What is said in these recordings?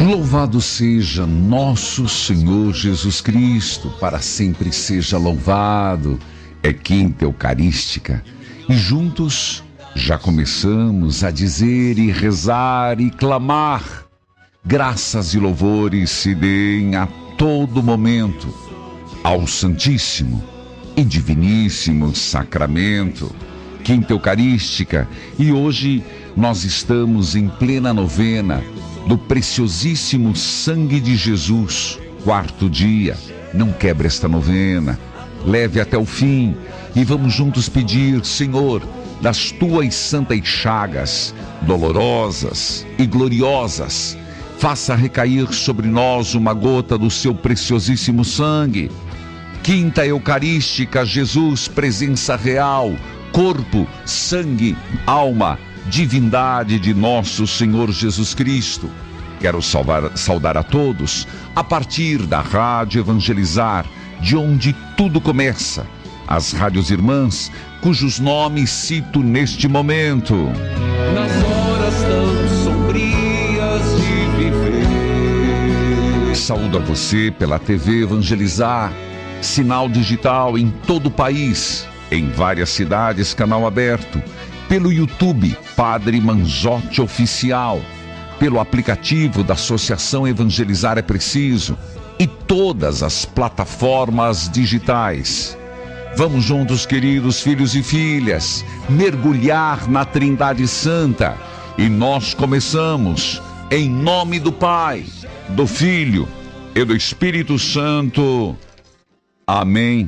Louvado seja nosso Senhor Jesus Cristo, para sempre seja louvado. É quinta eucarística e juntos já começamos a dizer e rezar e clamar. Graças e louvores se deem a todo momento ao Santíssimo e Diviníssimo Sacramento. Quinta eucarística, e hoje nós estamos em plena novena do preciosíssimo sangue de Jesus, quarto dia. Não quebre esta novena, leve até o fim e vamos juntos pedir: Senhor, das tuas santas chagas, dolorosas e gloriosas, faça recair sobre nós uma gota do seu preciosíssimo sangue. Quinta eucarística, Jesus, presença real, corpo, sangue, alma, divindade de nosso Senhor Jesus Cristo. Quero saudar a todos a partir da Rádio Evangelizar, de onde tudo começa, as rádios irmãs, cujos nomes cito neste momento. Nas horas tão sombrias de viver. Saúdo a você pela TV Evangelizar, sinal digital em todo o país, em várias cidades, canal aberto, pelo YouTube, Padre Manzotti Oficial, pelo aplicativo da Associação Evangelizar é Preciso e todas as plataformas digitais. Vamos juntos, queridos filhos e filhas, mergulhar na Trindade Santa. E nós começamos em nome do Pai, do Filho e do Espírito Santo. Amém.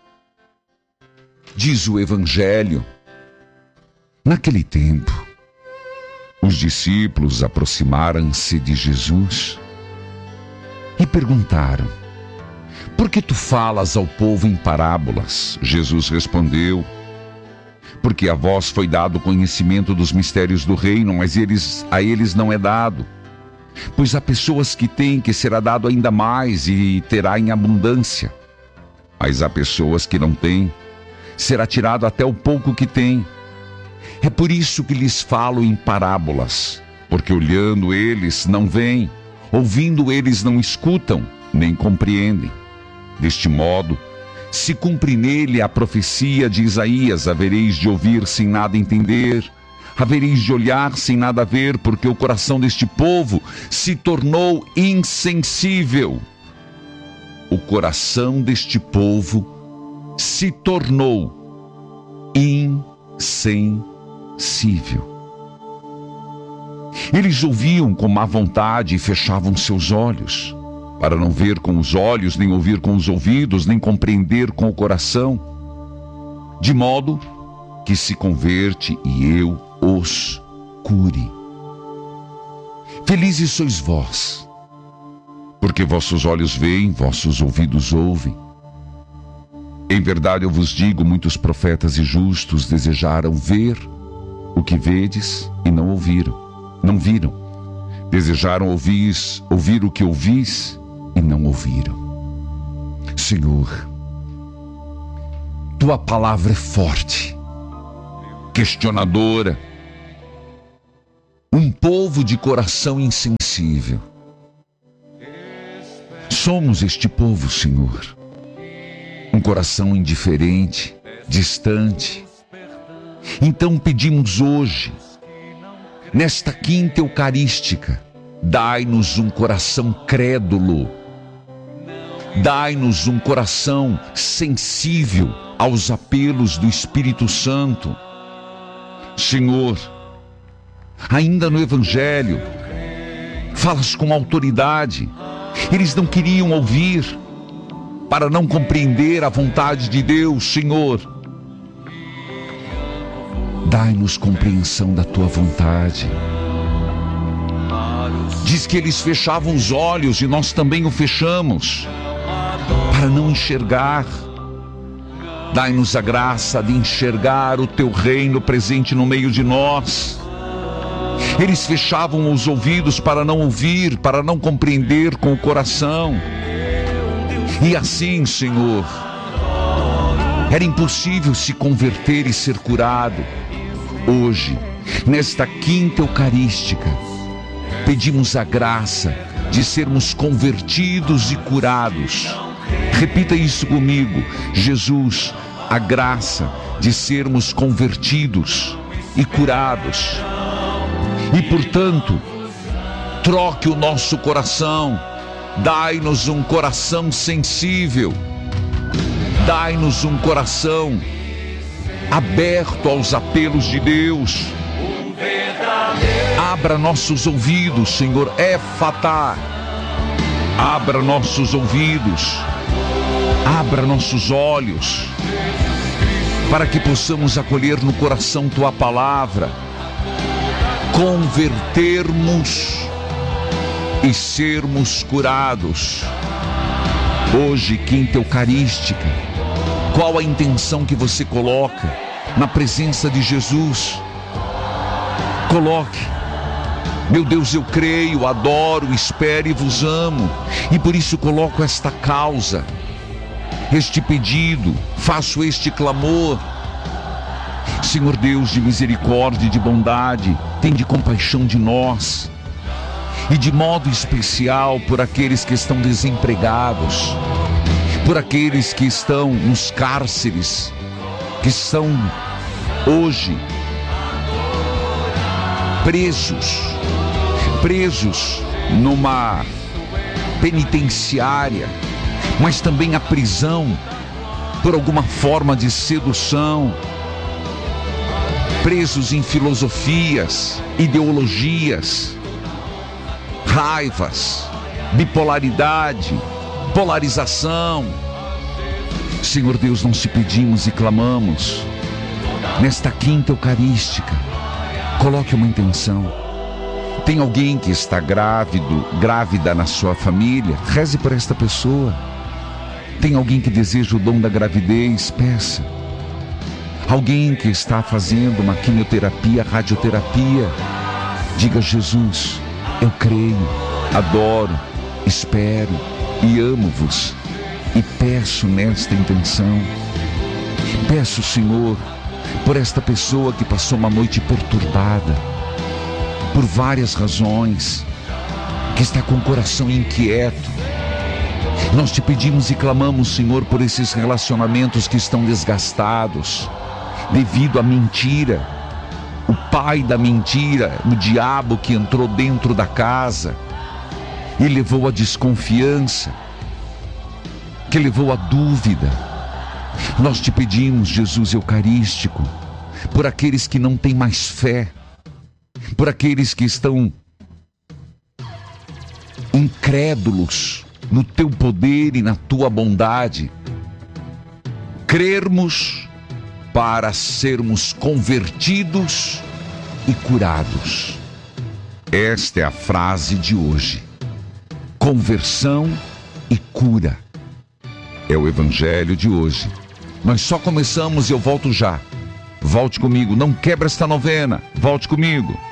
Diz o Evangelho: naquele tempo, os discípulos aproximaram-se de Jesus e perguntaram: por que tu falas ao povo em parábolas? Jesus respondeu: porque a vós foi dado conhecimento dos mistérios do reino, mas a eles não é dado. Pois há pessoas que têm, que será dado ainda mais e terá em abundância. Mas há pessoas que não têm, será tirado até o pouco que têm. É por isso que lhes falo em parábolas, porque olhando eles não veem, ouvindo eles não escutam, nem compreendem. Deste modo, se cumpre nele a profecia de Isaías: havereis de ouvir sem nada entender, havereis de olhar sem nada ver, porque o coração deste povo se tornou insensível. O coração deste povo se tornou insensível. Eles ouviam com má vontade e fechavam seus olhos, para não ver com os olhos, nem ouvir com os ouvidos, nem compreender com o coração, de modo que se converte e eu os cure. Felizes sois vós, porque vossos olhos veem, vossos ouvidos ouvem. Em verdade eu vos digo, muitos profetas e justos desejaram ver o que vedes e não viram. Desejaram ouvir o que ouvis e não ouviram. Senhor, tua palavra é forte, questionadora. Um povo de coração insensível. Somos este povo, Senhor. Um coração indiferente, distante. Então pedimos hoje, nesta quinta eucarística, dai-nos um coração crédulo. Dai-nos um coração sensível aos apelos do Espírito Santo. Senhor, ainda no Evangelho, falas com autoridade. Eles não queriam ouvir, para não compreender a vontade de Deus. Senhor, dai-nos compreensão da tua vontade. Diz que eles fechavam os olhos e nós também o fechamos, para não enxergar. Dai-nos a graça de enxergar o teu reino presente no meio de nós. Eles fechavam os ouvidos para não ouvir, para não compreender com o coração. E assim, Senhor, era impossível se converter e ser curado. Hoje, nesta quinta eucarística, pedimos a graça de sermos convertidos e curados. Repita isso comigo: Jesus, a graça de sermos convertidos e curados. E portanto, troque o nosso coração, dai-nos um coração sensível, dai-nos um coração aberto aos apelos de Deus. Abra nossos ouvidos, Senhor, Éfatá. Abra nossos ouvidos, abra nossos olhos, para que possamos acolher no coração Tua palavra, convertermos e sermos curados. Hoje, quinta eucarística, qual a intenção que você coloca na presença de Jesus? Coloque: meu Deus, eu creio, adoro, espero e vos amo, e por isso coloco esta causa, este pedido, faço este clamor. Senhor Deus de misericórdia e de bondade, tende compaixão de nós, e de modo especial por aqueles que estão desempregados, por aqueles que estão nos cárceres, que estão hoje presos numa penitenciária, mas também a prisão por alguma forma de sedução, presos em filosofias, ideologias, raivas, bipolaridade, polarização. Senhor Deus, nós te pedimos e clamamos, nesta quinta eucarística, coloque uma intenção. Tem alguém que está grávida na sua família? Reze por esta pessoa. Tem alguém que deseja o dom da gravidez? Peça. Alguém que está fazendo uma quimioterapia, radioterapia? Diga: Jesus, eu creio, adoro, espero e amo-vos, e peço nesta intenção. Peço, Senhor, por esta pessoa que passou uma noite perturbada, por várias razões, que está com o coração inquieto. Nós te pedimos e clamamos, Senhor, por esses relacionamentos que estão desgastados, devido à mentira, o pai da mentira, o diabo que entrou dentro da casa e levou a desconfiança, que levou a dúvida. Nós te pedimos, Jesus eucarístico, por aqueles que não têm mais fé, por aqueles que estão incrédulos no teu poder e na tua bondade, crermos para sermos convertidos e curados. Esta é a frase de hoje: conversão e cura. É o evangelho de hoje. Nós só começamos e eu volto já. Volte comigo, não quebra esta novena, volte comigo.